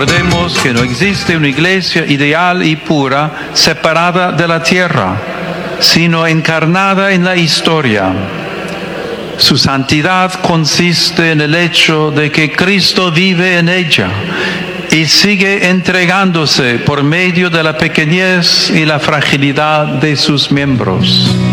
Recordemos que no existe una iglesia ideal y pura separada de la tierra, sino encarnada en la historia. Su santidad consiste en el hecho de que Cristo vive en ella y sigue entregándose por medio de la pequeñez y la fragilidad de sus miembros.